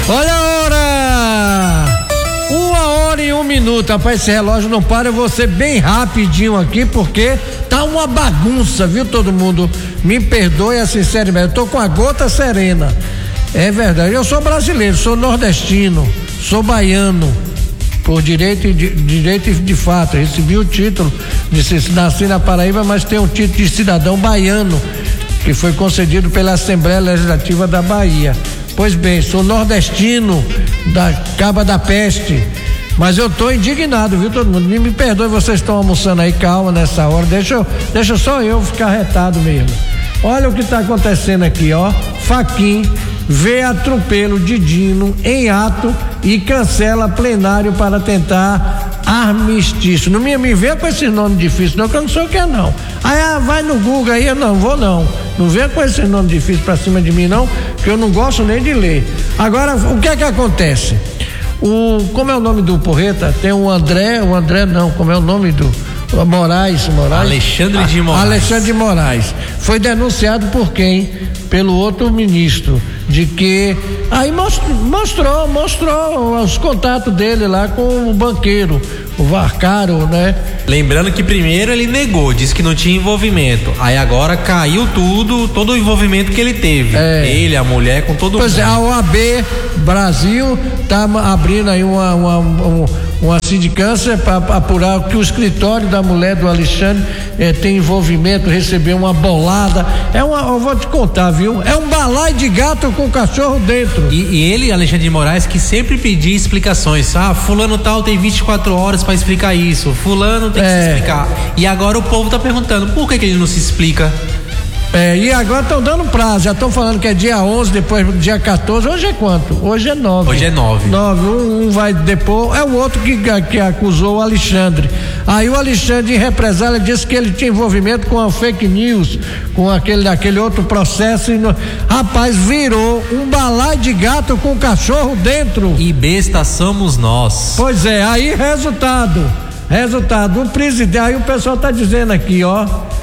Olha a hora! 1h01. Rapaz, esse relógio não para, eu vou ser bem rapidinho aqui, porque tá uma bagunça, viu, todo mundo? Me perdoe a sinceridade, eu tô com a gota serena. É verdade, eu sou brasileiro, sou nordestino, sou baiano, por direito de fato. Recebi o título de nasci na Paraíba, mas tenho o título de cidadão baiano, que foi concedido pela Assembleia Legislativa da Bahia. Pois bem, sou nordestino da Caba da Peste, mas eu tô indignado, viu, todo mundo? Me perdoe, vocês estão almoçando aí, calma nessa hora, deixa só eu ficar retado mesmo. Olha o que tá acontecendo aqui, ó. Faquin vê atropelo de Dino em ato e cancela plenário para tentar armistício. Não me vê com esse nome difícil não, que eu não sei o que é não. Aí vai no Google aí, eu não vou não. Não vem com esse nome difícil pra cima de mim não, que eu não gosto nem de ler. Agora, o que é que acontece? Como é o nome do porreta? Tem o André não, como é o nome do Moraes. Alexandre de Moraes. Alexandre de Moraes. Foi denunciado por quem? Pelo outro ministro, de que aí mostrou os contatos dele lá com o banqueiro, o Varcaro, né? Lembrando que primeiro ele negou, disse que não tinha envolvimento. Aí agora caiu todo o envolvimento que ele teve. Ele, a mulher, com todo mundo. Pois é, a OAB Brasil tá abrindo aí uma sindicância para apurar que o escritório da mulher do Alexandre tem envolvimento, recebeu uma bolada. Eu vou te contar, viu? É um balaio de gato com cachorro dentro. E ele, Alexandre de Moraes, que sempre pedia explicações. Fulano tal tem 24 horas para explicar isso. Fulano tem que se explicar. E agora o povo tá perguntando, por que ele não se explica? E agora estão dando prazo, já estão falando que é dia 11, depois dia 14, hoje é quanto? Hoje é 9. Hoje é 9. Um vai depor, é o outro que acusou o Alexandre. Aí o Alexandre, em represália, disse que ele tinha envolvimento com a fake news, com aquele outro processo. Rapaz, virou um balaio de gato com cachorro dentro. E besta somos nós. Pois é, aí resultado, o presidente, aí o pessoal tá dizendo aqui, ó.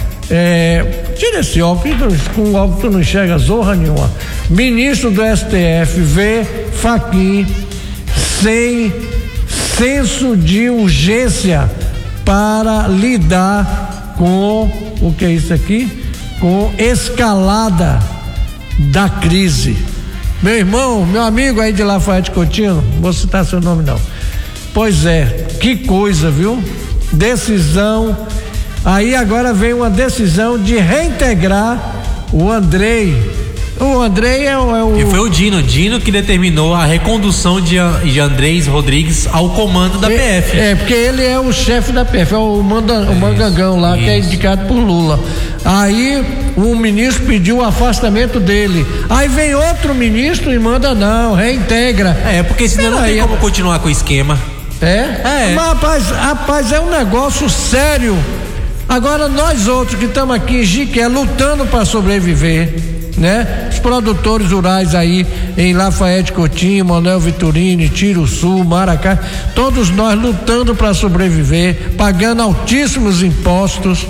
Tira esse óculos, com o óculos tu não enxerga zorra nenhuma. Ministro do STF vê Faquin sem senso de urgência para lidar com o que é isso aqui? Com escalada da crise. Meu irmão, meu amigo aí de Lafayette Coutinho, não vou citar seu nome não. Pois é, que coisa, viu? Decisão. Aí agora vem uma decisão de reintegrar o Andrei. O Andrei é o... E foi o Dino que determinou a recondução de Andrés Rodrigues ao comando da PF. Porque ele é o chefe da PF, é o Mangangão lá, que é indicado por Lula. Aí o ministro pediu o afastamento dele. Aí vem outro ministro e manda não, reintegra. Porque senão não tem como continuar com o esquema. Mas rapaz, é um negócio sério. Agora nós outros que estamos aqui em Jiqué lutando para sobreviver, né? Os produtores rurais aí em Lafayette Coutinho, Manuel Vitorino, Tiruçu, Maracá, todos nós lutando para sobreviver, pagando altíssimos impostos.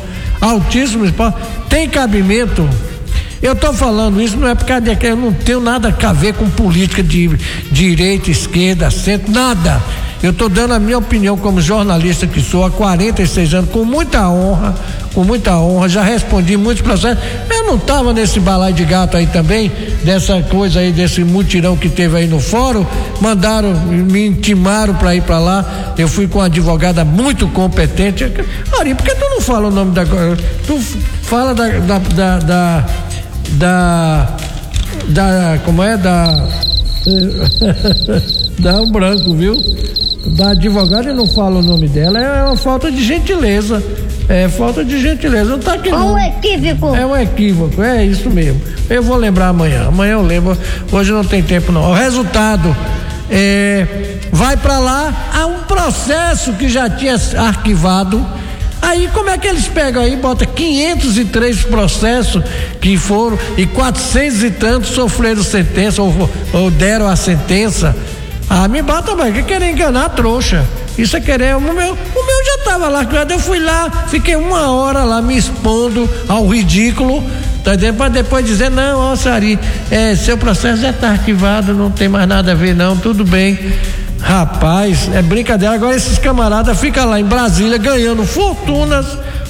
Tem cabimento? Eu estou falando isso não é por causa de que eu não tenho nada a ver com política de direita, esquerda, centro, nada. Eu estou dando a minha opinião como jornalista que sou há 46 anos, com muita honra, já respondi muitos processos. Eu não estava nesse balaio de gato aí também, dessa coisa aí, desse mutirão que teve aí no fórum, me intimaram para ir para lá, eu fui com uma advogada muito competente. Ari, por que tu não fala o nome da... Tu fala como é? Dá um branco, viu? Da advogada e não fala o nome dela, é uma falta de gentileza. Falta de gentileza. Não tá aqui não. Um equívoco. É um equívoco, é isso mesmo. Eu vou lembrar amanhã eu lembro, hoje não tem tempo não. O resultado vai pra lá, há um processo que já tinha arquivado. Aí como é que eles pegam aí, bota 503 processos que foram e 400 e tantos sofreram sentença ou deram a sentença. Me bota, vai, que querer enganar a trouxa. Isso é querer, o meu já tava lá, eu fui lá, fiquei 1 hora lá me expondo ao ridículo, tá entendendo? Para depois dizer, não, ó, Sari, seu processo já está arquivado, não tem mais nada a ver não, tudo bem. Rapaz, é brincadeira. Agora esses camaradas ficam lá em Brasília ganhando fortunas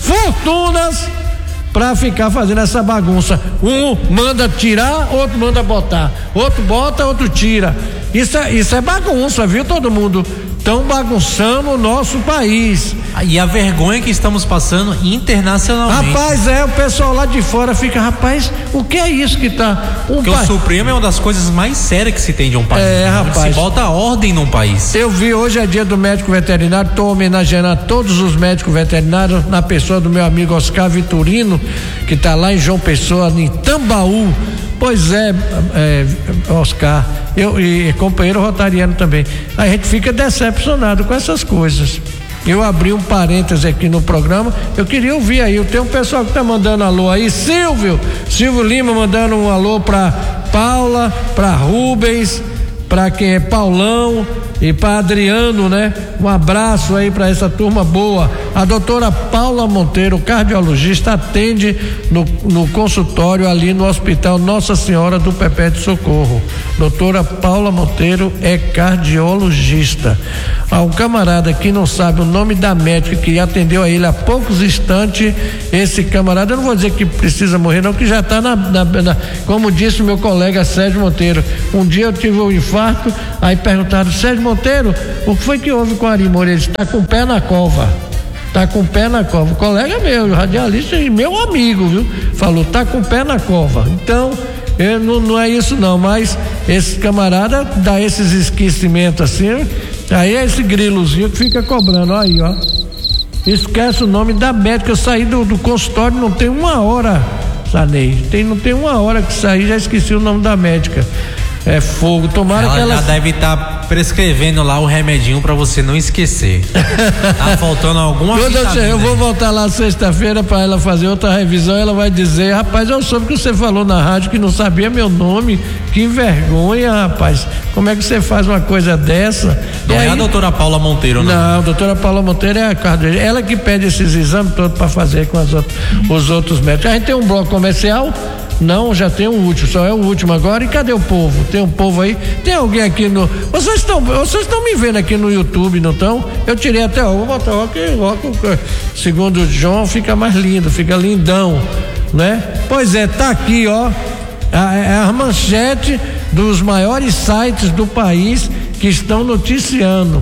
pra ficar fazendo essa bagunça. Um manda tirar, outro manda botar, outro bota, outro tira. Isso é bagunça, viu, todo mundo? Estão bagunçando o nosso país. E a vergonha que estamos passando internacionalmente. Rapaz, o pessoal lá de fora fica, rapaz, o que é isso que tá? Porque o Supremo é uma das coisas mais sérias que se tem de um país. Rapaz. Se bota ordem num país. Eu vi, hoje é dia do médico veterinário, estou homenageando a todos os médicos veterinários, na pessoa do meu amigo Oscar Vitorino, que está lá em João Pessoa, em Tambaú. Pois Oscar, e companheiro rotariano também. A gente fica decepcionado com essas coisas. Eu abri um parêntese aqui no programa, eu queria ouvir aí, tem um pessoal que tá mandando alô aí, Silvio Lima mandando um alô pra Paula, pra Rubens, pra quem é Paulão e pra Adriano, né? Um abraço aí pra essa turma boa. A doutora Paula Monteiro, cardiologista, atende no consultório ali no Hospital Nossa Senhora do Perpétuo Socorro. Doutora Paula Monteiro é cardiologista. Um camarada que não sabe o nome da médica que atendeu a ele há poucos instantes, esse camarada, eu não vou dizer que precisa morrer não, que já está como disse o meu colega Sérgio Monteiro, um dia eu tive um infarto, aí perguntaram, Sérgio Monteiro, o que foi que houve com o Ari Moreira? Ele está com o pé na cova. Tá com o pé na cova. O colega meu, radialista e meu amigo, viu? Falou, tá com o pé na cova. Então, não é isso não, mas esse camarada dá esses esquecimentos assim, aí é esse grilozinho que fica cobrando, aí, ó. Esquece o nome da médica. Eu saí do consultório, não tem uma hora, Sanei. Não tem uma hora que saí, já esqueci o nome da médica. É fogo, tomara que ela já deve estar prescrevendo lá o remedinho pra você não esquecer. Tá faltando alguma coisa. Eu vou voltar lá sexta-feira pra ela fazer outra revisão, ela vai dizer, rapaz, eu soube que você falou na rádio que não sabia meu nome, que vergonha, rapaz, como é que você faz uma coisa dessa? Não é a doutora Paula Monteiro, não? Não, a doutora Paula Monteiro é a cardiologista, ela que pede esses exames todos pra fazer com os outros médicos. A gente tem um bloco comercial. Não, já tem o último, só é o último agora. E cadê o povo? Tem um povo aí? Tem alguém aqui no. Vocês estão me vendo aqui no YouTube, não estão? Eu tirei até vou botar óculos, segundo o João, fica mais lindo, fica lindão, né? Pois é, tá aqui, ó. A manchete dos maiores sites do país que estão noticiando.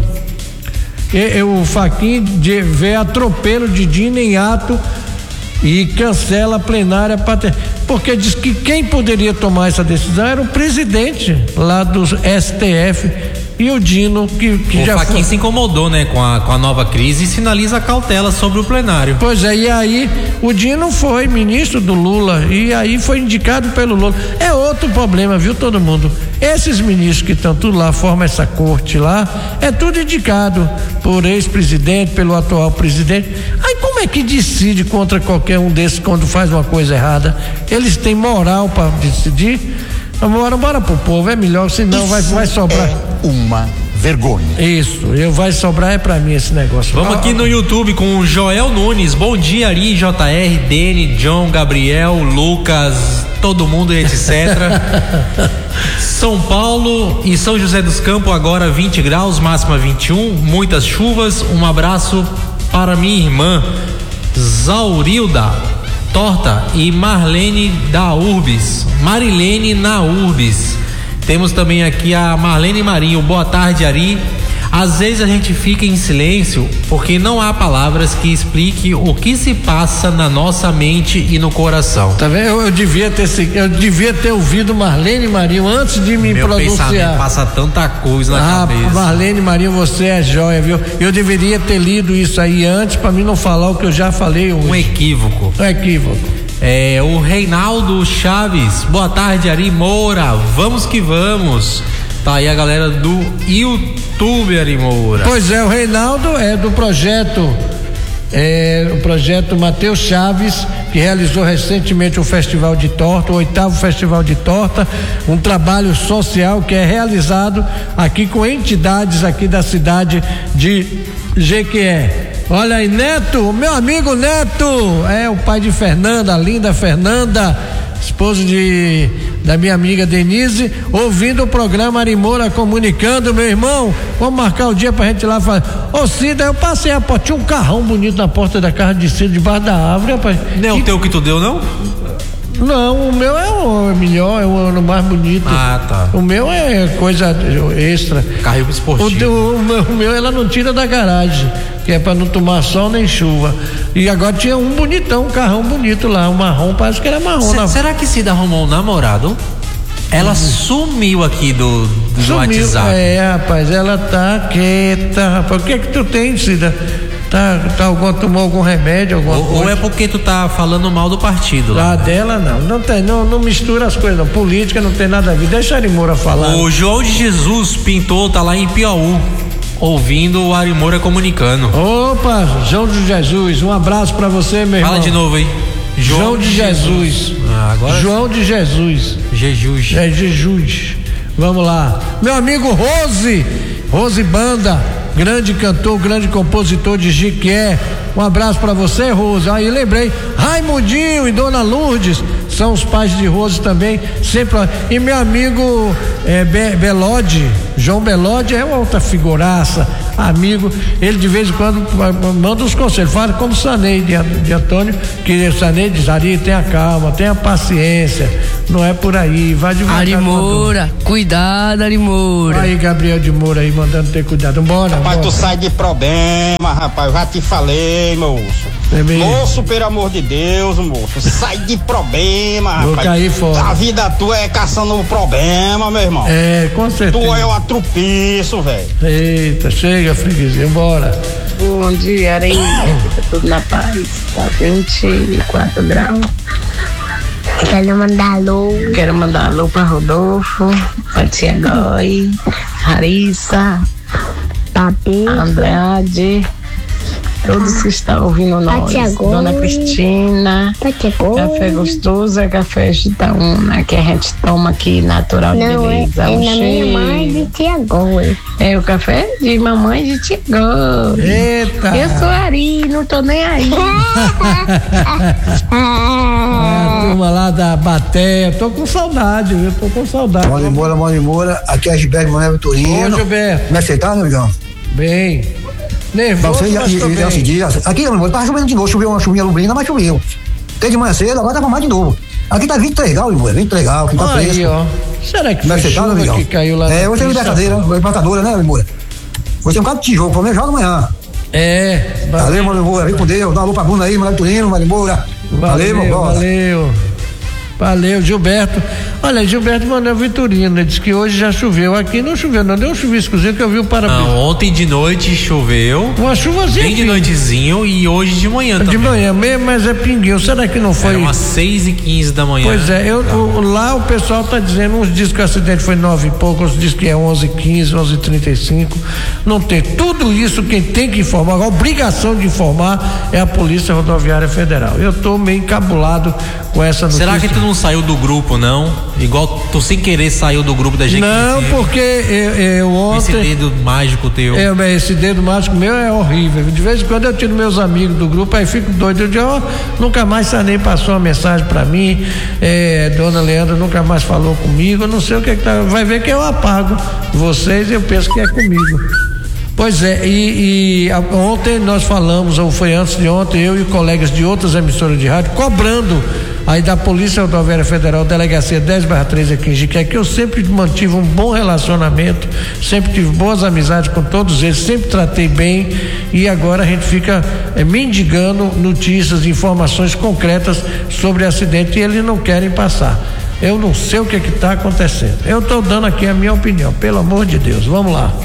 O Faquin vê atropelo de Dina em ato e cancela a plenária porque diz que quem poderia tomar essa decisão era o presidente lá do STF e o Dino que já foi. O Faquin se incomodou, né, com a nova crise e sinaliza cautela sobre o plenário. Pois é, e aí o Dino foi ministro do Lula e aí foi indicado pelo Lula. É outro problema, viu, todo mundo? Esses ministros que estão tudo lá, formam essa corte lá, é tudo indicado por ex-presidente, pelo atual presidente. Aí como é que decide contra qualquer um desses quando faz uma coisa errada? Eles têm moral para decidir? Bora pro povo, é melhor, senão vai sobrar. É uma vergonha. Isso, vai sobrar pra mim esse negócio. Vamos aqui no YouTube com o Joel Nunes. Bom dia, Ari, JR, Dene, John, Gabriel, Lucas, todo mundo, etc. São Paulo e São José dos Campos agora 20 graus, máxima 21, muitas chuvas. Um abraço para minha irmã Zaurilda Torta e Marlene da Urbis, Marilene na Urbis. Temos também aqui a Marlene Marinho. Boa tarde, Ari. Às vezes a gente fica em silêncio porque não há palavras que expliquem o que se passa na nossa mente e no coração. Tá vendo? Eu devia ter ouvido Marlene Marinho antes de me pronunciar. Pensamento passa tanta coisa na cabeça. Marlene Marinho, você é joia, viu? Eu deveria ter lido isso aí antes para mim não falar o que eu já falei hoje. Um equívoco. O Reinaldo Chaves. Boa tarde, Ari Moura. Vamos que vamos. Tá aí a galera do YouTube, Ari Moura. Pois é, o Reinaldo é do projeto Matheus Chaves, que realizou recentemente o Festival de Torta, o 8º Festival de Torta, um trabalho social que é realizado aqui com entidades aqui da cidade de Jequié. Olha aí, Neto, meu amigo Neto, é o pai de Fernanda, a linda Fernanda, esposa da minha amiga Denise, ouvindo o programa Ari Moura comunicando, meu irmão, vamos marcar o dia pra gente ir lá falar. Ô Cida, eu passei a porta, tinha um carrão bonito na porta da casa de Cida, debaixo da árvore, rapaz. Não é o teu que tu deu, não? Não, o meu é o melhor, é o ano mais bonito. Ah, tá. O meu é coisa extra. Carrego esportivo. O meu ela não tira da garagem, que é pra não tomar sol nem chuva. E agora tinha um bonitão, um carrão bonito lá, um marrom, parece que era marrom. Será que Cida arrumou um namorado? Ela sumiu aqui do WhatsApp. Rapaz, ela tá quieta, rapaz. O que é que tu tem, Cida? Tomou algum remédio, alguma coisa? Ou é porque tu tá falando mal do partido lá? Dela não mistura as coisas não, política não tem nada a ver, deixa a Ari Moura falar. O João de Jesus Pintor tá lá em Piauí, ouvindo o Ari Moura comunicando. Opa, João de Jesus, um abraço pra você, meu irmão. Fala de novo aí. João de Jesus. Agora João de Jesus. Jesus. É Jesus. Vamos lá. Meu amigo Rose Banda, grande cantor, grande compositor de Jiquié. Um abraço pra você, Rose. Aí lembrei, Raimundinho e Dona Lourdes são os pais de Rose também, sempre. E meu amigo Belode, João Belode é outra figuraça, amigo. Ele de vez em quando manda uns conselhos, fala como Sanei de Antônio, que Sanei diz: Ari, tenha calma, tenha paciência, não é por aí, vai devagar. Ari Moura, cuidado, Ari Moura. Aí, Gabriel de Moura aí mandando ter cuidado. Bora. Rapaz, tu sai de problema, rapaz, eu já te falei, moço. Moço, pelo amor de Deus, moço, sai de problema, rapaz. Vou cair fora. A vida tua é caçando problema, meu irmão. Com certeza. Tu é o atrupiço, velho. Eita, chega, freguesia, bora. Bom dia, Ari. Aqui tá tudo na paz. Tá 24 graus. Quero mandar alô pra Rodolfo, pra Tia Goi, Larissa, Papi, Andrade, todos que estão ouvindo nós. Dona Cristina, café gostoso é café Gitaúna, que a gente toma aqui, natural de beleza. É da minha mãe de Tia Goi. É o café de mamãe de Tia Goi. Eita! Eu sou Ari, não tô nem aí. A turma lá da Bateia, tô com saudade, viu? Tô com saudade. Mano Moura, aqui é Gilberto Manuel Vitorino. Ô, Gilberto. Me aceitaram, meu amigão? Bem. Nervoso, mas tô bem. Aqui, meu irmão, tava chovendo de novo, choveu uma chuvinha lubrina, mas choveu. Até de manhã cedo, agora tava mais de novo. Aqui tá 23 graus, irmão, 23 graus, aqui tá fresco. Aí, ó. Será que foi chuva que caiu lá? Hoje é Libertadora, né, meu Moura? Hoje tem um bocado de tijolo, pelo menos joga amanhã. Valeu, Mano Moura, vem com Deus, dá uma alô pra Bruna aí, Manuel Vitorino, Mano Moura. Valeu, Gilberto. Olha, Gilberto Manuel Vitorino, ele disse que hoje já choveu. Aqui não choveu, não deu um chuviscozinho que eu vi o parabéns. Não, ontem de noite choveu. Uma chuvazinha. Bem de noitezinho e hoje de manhã também. De manhã mesmo, mas é pinguinho. Será que não foi? Era umas 6h15 da manhã. Pois é, lá o pessoal tá dizendo, uns dizem que o acidente foi 9 e pouco, outros dizem que é 11h15, 11h35. Não tem. Tudo isso quem tem que informar, a obrigação de informar é a Polícia Rodoviária Federal. Eu tô meio encabulado com essa notícia. Será que tu não saiu do grupo, não? Igual tu sem querer saiu do grupo da gente? Não, porque eu ontem... Esse dedo mágico teu. Esse dedo mágico meu é horrível. De vez em quando eu tiro meus amigos do grupo, aí fico doido. Eu digo, nunca mais Sarney passou uma mensagem pra mim, Dona Leandra nunca mais falou comigo, eu não sei o que tá. Vai ver que eu apago vocês e eu penso que é comigo. Pois é, e ontem nós falamos, ou foi antes de ontem, eu e colegas de outras emissoras de rádio, cobrando aí da Polícia Rodoviária Federal, Delegacia 10/3 aqui em Jiquié, que eu sempre mantive um bom relacionamento, sempre tive boas amizades com todos eles, sempre tratei bem, e agora a gente fica mendigando notícias, informações concretas sobre acidente, e eles não querem passar. Eu não sei o que está acontecendo. Eu estou dando aqui a minha opinião, pelo amor de Deus. Vamos lá.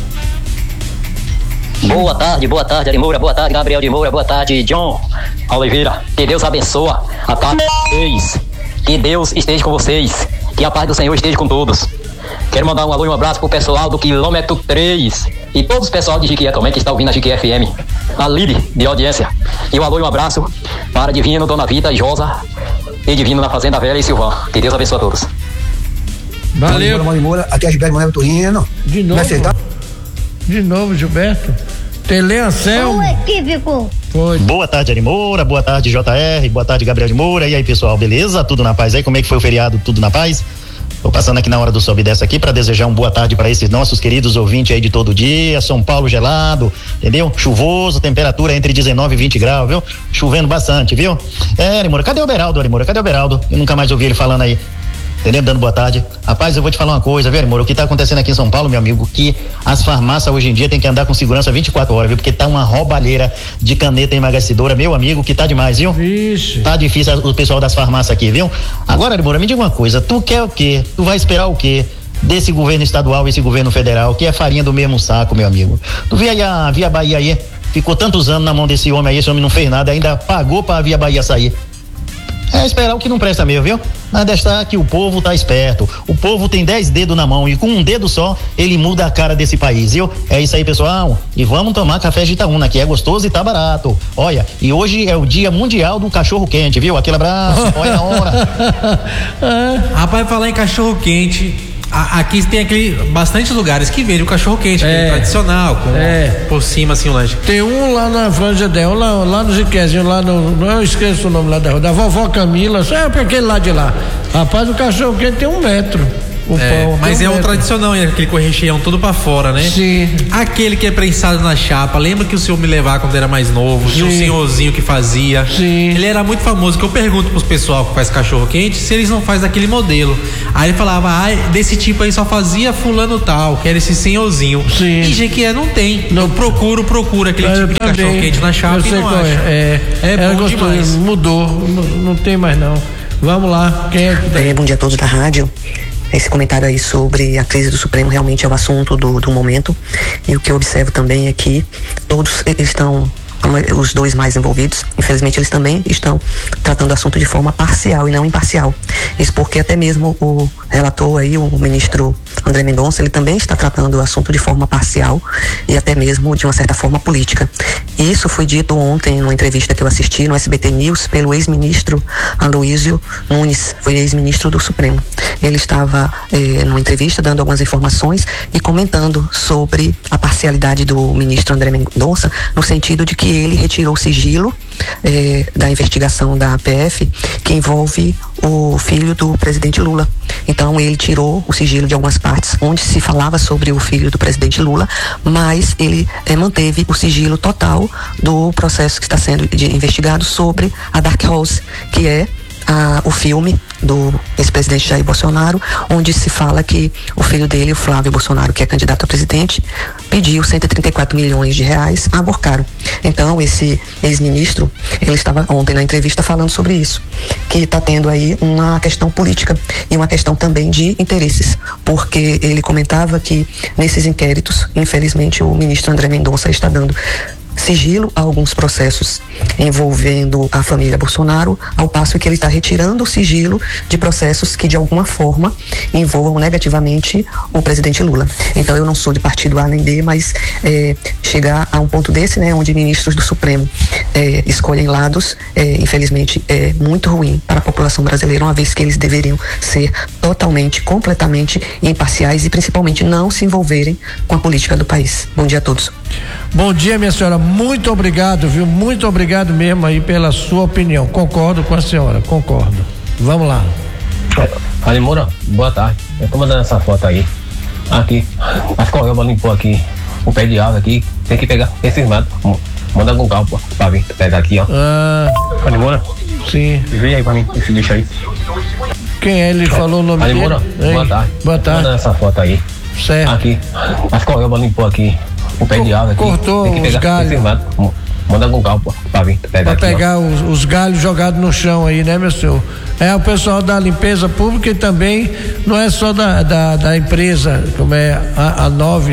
Boa tarde, Ari Moura, boa tarde, Gabriel de Moura, boa tarde, John Oliveira. Que Deus abençoa a tarde de vocês, que Deus esteja com vocês, que a paz do Senhor esteja com todos. Quero mandar um alô e um abraço pro pessoal do quilômetro 3 e todos os pessoal de Jiquié também que está ouvindo a Jiquié FM, a líder de audiência. E um alô e um abraço para Divino, Dona Vita e Josa e Divino na Fazenda Velha e Silvão. Que Deus abençoe a todos. Valeu. Moura, aqui é Gilberto Manuel Vitorino. De novo, Gilberto. Tele Anselmo. Um equívoco. Foi. Boa tarde, Ari Moura, boa tarde, JR, boa tarde, Gabriel de Moura. E aí, pessoal, beleza? Tudo na paz aí? Como é que foi o feriado? Tudo na paz? Tô passando aqui na hora do sobe e desce aqui para desejar uma boa tarde para esses nossos queridos ouvintes aí de todo dia. São Paulo gelado, entendeu? Chuvoso, temperatura entre 19 e 20 graus, viu? Chovendo bastante, viu? Ari Moura, cadê o Beraldo, Ari Moura? Cadê o Beraldo? Eu nunca mais ouvi ele falando aí. Entendeu? Dando boa tarde. Rapaz, eu vou te falar uma coisa, viu, amor? O que tá acontecendo aqui em São Paulo, meu amigo, que as farmácias hoje em dia tem que andar com segurança 24 horas, viu? Porque tá uma roubalheira de caneta emagrecedora, meu amigo, que tá demais, viu? Vixe. Tá difícil o pessoal das farmácias aqui, viu? Agora, amor, me diga uma coisa, tu quer o quê? Tu vai esperar o quê? Desse governo estadual e esse governo federal, que é farinha do mesmo saco, meu amigo. Tu vê aí a Via Bahia aí, ficou tantos anos na mão desse homem aí, esse homem não fez nada, ainda pagou pra Via Bahia sair. É esperar o que não presta mesmo, viu? Nada está que o povo tá esperto. O povo tem 10 dedos na mão e com um dedo só ele muda a cara desse país, viu? É isso aí, pessoal. E vamos tomar café de Itaúna, que é gostoso e tá barato. Olha, e hoje é o Dia Mundial do Cachorro Quente, viu? Aquele abraço, olha na hora. Rapaz, falar em cachorro quente, aqui tem bastante lugares que vendem o cachorro quente, tradicional, por cima assim o lanche. Tem um lá na Franja Del, lá no Ziquezinho, eu esqueço o nome lá da vovó Camila, só pra aquele lá de lá. Rapaz, o cachorro quente tem 1 metro. Pão, mas é o tradicional, aquele com recheão todo pra fora, né? Sim. Aquele que é prensado na chapa. Lembra que o senhor me levava quando era mais novo? Tinha um senhorzinho que fazia. Sim. Ele era muito famoso, que eu pergunto pros pessoal que faz cachorro quente se eles não fazem aquele modelo. Aí ele falava, desse tipo aí só fazia fulano tal, que era esse senhorzinho. Sim. E Jequié não tem. Não. Eu procuro aquele tipo de cachorro quente na chapa e não acho. É bom demais. Mudou, não tem mais não. Vamos lá, quem é que tá? Bom dia a todos da rádio. Esse comentário aí sobre a crise do Supremo realmente é o assunto do momento, e o que eu observo também é que todos estão, os dois mais envolvidos, infelizmente eles também estão tratando o assunto de forma parcial e não imparcial. Isso porque até mesmo o relator aí, o ministro André Mendonça, ele também está tratando o assunto de forma parcial e até mesmo de uma certa forma política. E isso foi dito ontem numa entrevista que eu assisti no SBT News pelo ex-ministro Aloysio Nunes, foi ex-ministro do Supremo. Ele estava numa entrevista dando algumas informações e comentando sobre a parcialidade do ministro André Mendonça, no sentido de que ele retirou o sigilo da investigação da APF que envolve o filho do presidente Lula. Então ele tirou o sigilo de algumas partes onde se falava sobre o filho do presidente Lula, mas ele manteve o sigilo total do processo que está sendo investigado sobre a Dark Rose, que é o filme do ex-presidente Jair Bolsonaro, onde se fala que o filho dele, o Flávio Bolsonaro, que é candidato a presidente, pediu 134 milhões de reais a Borcaro. Então, esse ex-ministro, ele estava ontem na entrevista falando sobre isso, que está tendo aí uma questão política e uma questão também de interesses, porque ele comentava que nesses inquéritos, infelizmente, o ministro André Mendonça está dando sigilo a alguns processos envolvendo a família Bolsonaro, ao passo que ele está retirando o sigilo de processos que de alguma forma envolvam negativamente o presidente Lula. Então eu não sou de partido A nem B, mas chegar a um ponto desse, né, onde ministros do Supremo escolhem lados, infelizmente é muito ruim para a população brasileira, uma vez que eles deveriam ser totalmente, completamente imparciais e principalmente não se envolverem com a política do país. Bom dia a todos. Bom dia, minha senhora, muito obrigado, viu? Muito obrigado mesmo aí pela sua opinião. Concordo com a senhora, concordo. Vamos lá. Ari Moura, boa tarde. Eu tô mandando essa foto aí. Aqui, as correumas limpou aqui o pé de árvore aqui. Tem que pegar esses matos. Manda com calma pra vir pegar aqui, ó. Ari Moura? Sim. Vê aí pra mim esse lixo aí. Quem é? Ele falou o nome Ari dele? Moura, boa tarde. Boa tarde. Mandando essa foto aí. Certo. Aqui, as correumas limpou aqui o pé de árvore aqui. Cortou tem que pegar os galhos. Esses matos. Manda com calma pra vir pegar pra aqui, pegar os galhos jogados no chão aí, né, meu senhor? É o pessoal da limpeza pública e também não é só da empresa, como é a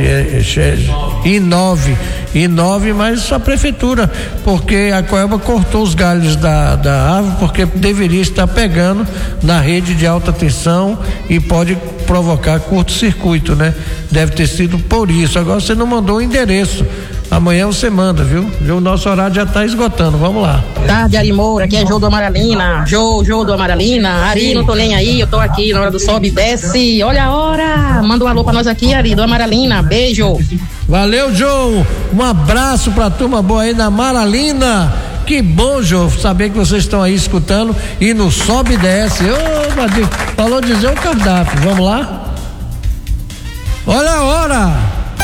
I9, mas a prefeitura, porque a Coelba cortou os galhos da árvore porque deveria estar pegando na rede de alta tensão e pode provocar curto-circuito, né? Deve ter sido por isso. Agora você não mandou o endereço. Amanhã você manda, viu? O nosso horário já tá esgotando, vamos lá. Tarde, Ari Moura, aqui é Jô do Amaralina. Jô do Amaralina. Ari, não tô nem aí, eu tô aqui na hora do sobe e desce. Olha a hora. Manda um alô pra nós aqui, Ari, do Amaralina. Beijo. Valeu, Jô. Um abraço pra turma boa aí na Amaralina. Que bom, Jô, saber que vocês estão aí escutando e no sobe e desce. Falou dizer o cardápio, vamos lá? Olha a hora!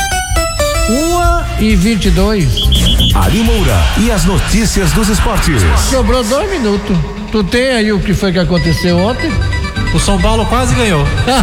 1h22. Ari Moura e as notícias dos esportes. Sobrou 2 minutos. Tu tem aí o que foi que aconteceu ontem? O São Paulo quase ganhou.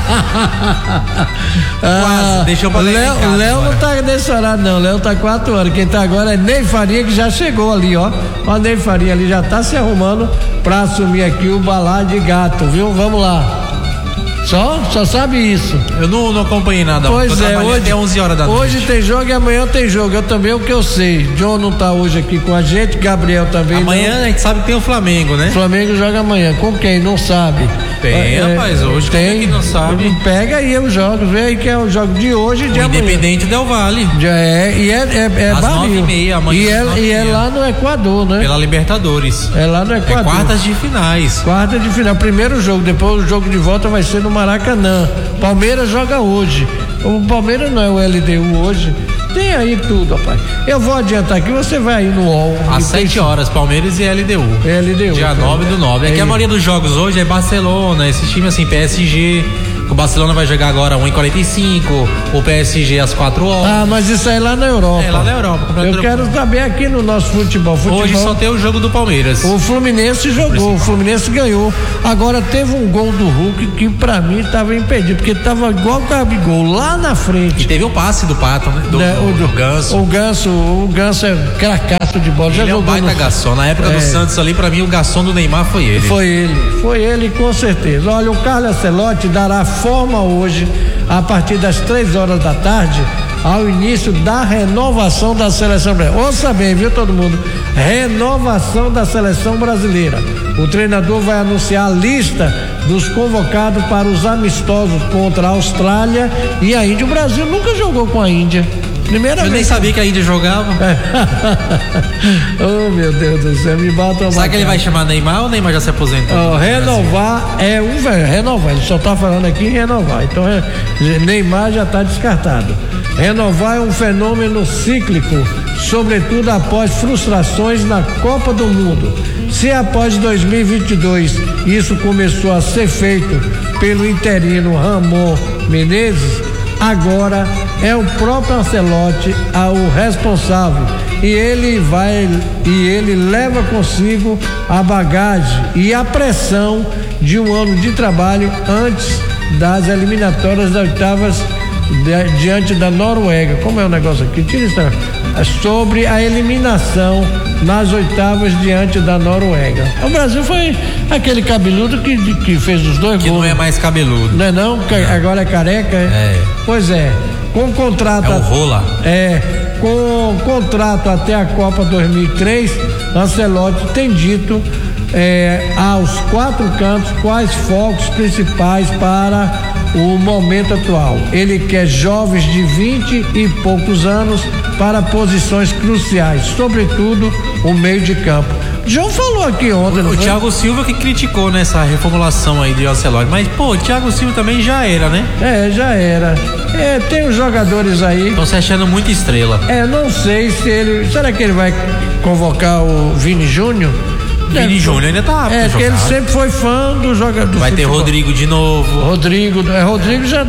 Quase, deixou pra o Léo não tá nesse horário não, o Léo tá 4 horas. Quem tá agora é Ney Faria, que já chegou ali, ó. Ó, Ney Faria ali já tá se arrumando pra assumir aqui o balaio de gato, viu? Vamos lá. Só sabe isso. Eu não acompanhei nada. Pois é, hoje até 11 horas da noite. Hoje tem jogo e amanhã tem jogo. Eu também, o que eu sei. John não tá hoje aqui com a gente, Gabriel também amanhã não. A gente sabe que tem o Flamengo, né? O Flamengo joga amanhã. Com quem? Não sabe. Tem, rapaz, hoje tem. Quem não sabe? Pega aí os jogos, vê aí que é o jogo de hoje e de amanhã. Independente Del Vale. É às barril. 9h30, amanhã. E é lá no Equador, né? Pela Libertadores. É lá no Equador. Quartas de finais. Quartas de final. Primeiro jogo, depois o jogo de volta vai ser no Maracanã. Palmeiras joga hoje. O Palmeiras não é o LDU hoje. Tem aí tudo, rapaz. Eu vou adiantar aqui, você vai aí no UOL. Às 7 horas, Palmeiras e LDU. LDU. Dia 9/9. Aqui a maioria dos jogos hoje é Barcelona, esse time assim, PSG. O Barcelona vai jogar agora 1h45, o PSG às 4 horas. Ah, mas isso aí lá na Europa. É lá na Europa. Eu quero saber aqui no nosso futebol. Hoje só tem o jogo do Palmeiras. O Fluminense jogou, o Fluminense ganhou. Agora teve um gol do Hulk que pra mim tava impedido, porque tava igual o Gabigol lá na frente. E teve o passe do Pato, né? Do Ganso. O Ganso é cracaço de bola. Ele já é jogou um baita garçom. Na época do Santos ali, pra mim o garçom do Neymar foi ele. Foi ele com certeza. Olha, o Carlos Ancelotti dará forma hoje, a partir das 3 horas da tarde, ao início da renovação da seleção brasileira. Ouça bem, viu todo mundo? Renovação da seleção brasileira. O treinador vai anunciar a lista dos convocados para os amistosos contra a Austrália e a Índia. O Brasil nunca jogou com a Índia. Primeira vez. Eu nem sabia que a Índia jogava. Oh, meu Deus do céu, me bata uma. Será que ele vai chamar Neymar ou o Neymar já se aposentou? Renovar é renovar, ele só tá falando aqui em renovar. Então Neymar já tá descartado. Renovar é um fenômeno cíclico, sobretudo após frustrações na Copa do Mundo. Se após 2022 isso começou a ser feito pelo interino Ramon Menezes, agora é o próprio Ancelotti o responsável e ele leva consigo a bagagem e a pressão de um ano de trabalho antes das eliminatórias das oitavas diante da Noruega. Como é o negócio aqui? Tira isso. Sobre a eliminação nas oitavas diante da Noruega. O Brasil foi aquele cabeludo que fez os 2 gols. Que não é mais cabeludo. Não é não? Agora é careca? É. Pois é. Com contrato. É o rola. Com contrato até a Copa 2003, Ancelotti tem dito aos 4 cantos quais focos principais para o momento atual. Ele quer jovens de 20 e poucos anos para posições cruciais, sobretudo o meio de campo. João falou aqui ontem. O Thiago Silva que criticou nessa reformulação aí de Ancelotti, mas pô, o Thiago Silva também já era, né? Já era. Tem os jogadores aí. Estão se achando muita estrela. Não sei se ele. Será que ele vai convocar o Vini Júnior? Vini Júnior ainda tá apto. Porque ele sempre foi fã do jogador. Vai ter Rodrigo de novo. Rodrigo já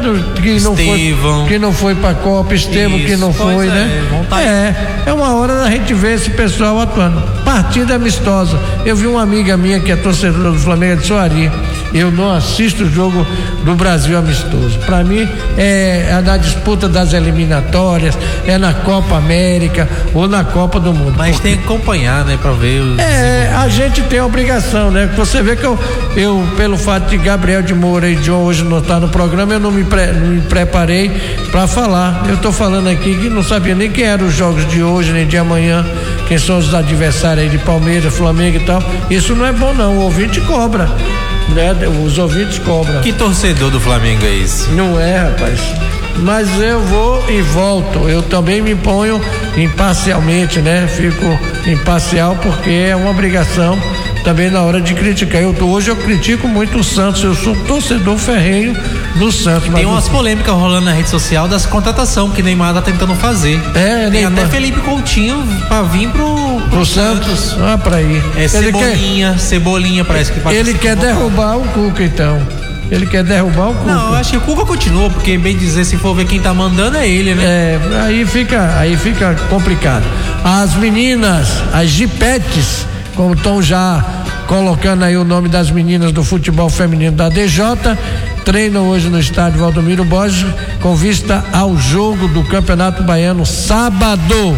que não foi pra Copa, Estevão que não foi, né? É uma hora da gente ver esse pessoal atuando. Partida amistosa. Eu vi uma amiga minha que é torcedora do Flamengo de Soaria. Eu não assisto o jogo do Brasil amistoso. Pra mim é na disputa das eliminatórias, é na Copa América ou na Copa do Mundo. Mas tem que acompanhar, né, pra ver os a gente tem a obrigação, né? Você vê que eu pelo fato de Gabriel de Moura e John hoje não estar no programa, eu não me preparei pra falar. Eu tô falando aqui que não sabia nem quem eram os jogos de hoje nem de amanhã, quem são os adversários aí de Palmeiras, Flamengo e tal. Isso não é bom não, o ouvinte cobra, né? Os ouvintes cobram. Que torcedor do Flamengo é esse? Não é, rapaz. mas eu vou e volto. Eu também me ponho imparcialmente, né? Fico imparcial porque é uma obrigação também na hora de criticar. Hoje eu critico muito o Santos, eu sou torcedor ferrenho do Santos. Tem umas polêmicas rolando na rede social das contratações que Neymar tá tentando fazer. Tem Neymar. Até Felipe Coutinho pra vir pro Santos. Ah, pra ir. Cebolinha parece que ele quer derrubar o Cuca, então. Ele quer derrubar o Cuca. Não, eu acho que o Cuca continua, porque bem dizer, se for ver quem tá mandando é ele, né? Aí fica complicado. As meninas, as Gipetes, como estão já colocando aí o nome das meninas do futebol feminino da DJ, treinam hoje no estádio Valdomiro Borges com vista ao jogo do Campeonato Baiano sábado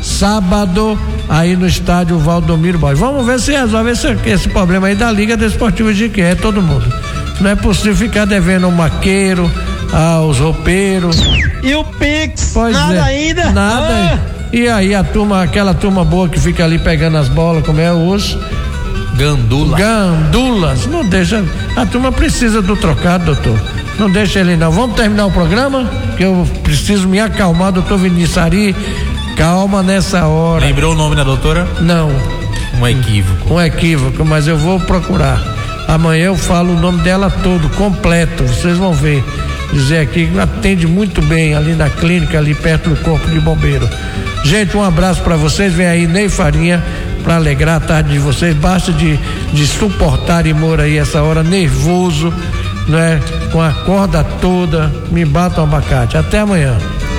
aí no estádio Valdomiro Borges. Vamos ver se resolve esse problema aí da Liga Desportiva de que é todo mundo. Não é possível ficar devendo ao maqueiro, aos roupeiros. E o Pix? Pois nada ainda? Nada. E aí aquela turma boa que fica ali pegando as bolas, como é os gandulas, não deixa, a turma precisa do trocado, doutor, não deixa ele não. Vamos terminar o programa, que eu preciso me acalmar, doutor Vinícius Ari, calma nessa hora. Lembrou o nome da doutora? Não. Um equívoco, mas eu vou procurar. Amanhã eu falo o nome dela todo, completo, vocês vão ver. Dizer aqui que atende muito bem ali na clínica, ali perto do Corpo de Bombeiro. Gente, um abraço para vocês. Vem aí Ney Farinha para alegrar a tarde de vocês. Basta de suportar e mora aí essa hora nervoso, né? Com a corda toda. Me bata um abacate. Até amanhã.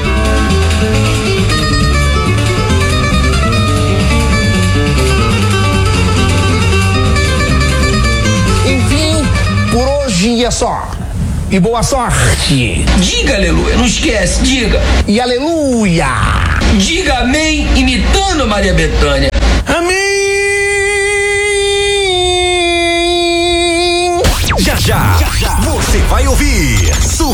Enfim, por hoje é só. E boa sorte. Diga aleluia, não esquece, diga. E aleluia. Diga amém, imitando Maria Bethânia. Amém. Já, você vai ouvir